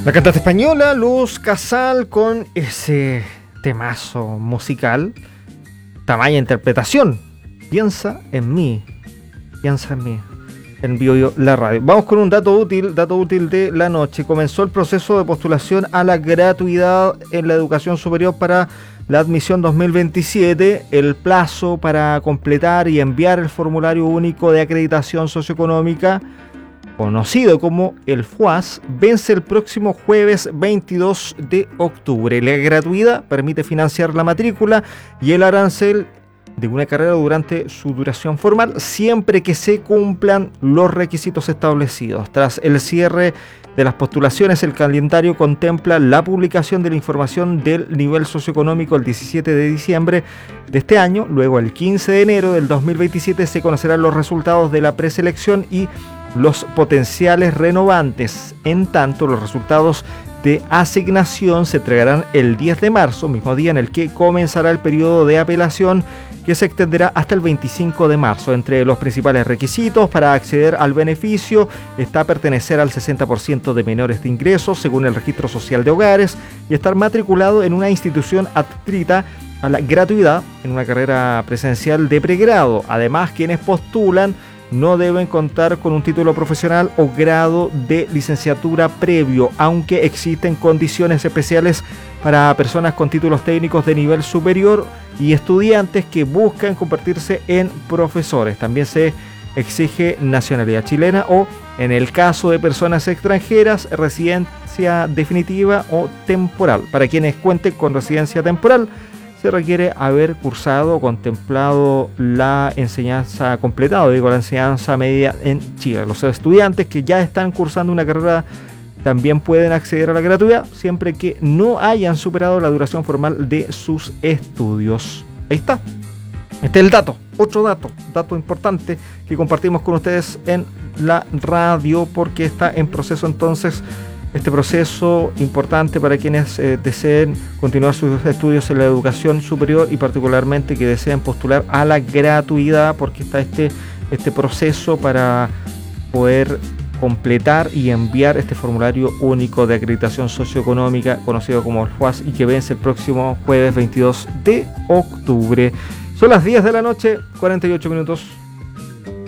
La cantante española Luz Casal con ese temazo musical, tamaña interpretación. Piensa en mí, en Bio la radio. Vamos con un dato útil de la noche. Comenzó el proceso de postulación a la gratuidad en la educación superior para la admisión 2027. El plazo para completar y enviar el formulario único de acreditación socioeconómica, conocido como el FUAS, vence el próximo jueves 22 de octubre. La gratuidad permite financiar la matrícula y el arancel de una carrera durante su duración formal, siempre que se cumplan los requisitos establecidos. Tras el cierre de las postulaciones, el calendario contempla la publicación de la información del nivel socioeconómico el 17 de diciembre de este año. Luego, el 15 de enero del 2027, se conocerán los resultados de la preselección y los potenciales renovantes. En tanto, los resultados de asignación se entregarán el 10 de marzo, mismo día en el que comenzará el periodo de apelación, que se extenderá hasta el 25 de marzo. Entre los principales requisitos para acceder al beneficio está pertenecer al 60% de menores de ingresos, según el Registro Social de Hogares, y estar matriculado en una institución adscrita a la gratuidad en una carrera presencial de pregrado. Además, quienes postulan no deben contar con un título profesional o grado de licenciatura previo, aunque existen condiciones especiales para personas con títulos técnicos de nivel superior y estudiantes que buscan convertirse en profesores. También se exige nacionalidad chilena o, en el caso de personas extranjeras, residencia definitiva o temporal. Para quienes cuenten con residencia temporal, se requiere haber cursado o contemplado la enseñanza la enseñanza media en Chile. Los estudiantes que ya están cursando una carrera también pueden acceder a la gratuidad, siempre que no hayan superado la duración formal de sus estudios. Ahí está. Este es el dato. Otro dato importante que compartimos con ustedes en la radio, porque está en proceso entonces este proceso importante para quienes deseen continuar sus estudios en la educación superior y particularmente que deseen postular a la gratuidad, porque está este proceso para poder completar y enviar este formulario único de acreditación socioeconómica, conocido como el FUAS, y que vence el próximo jueves 22 de octubre. Son las 10 de la noche, 48 minutos.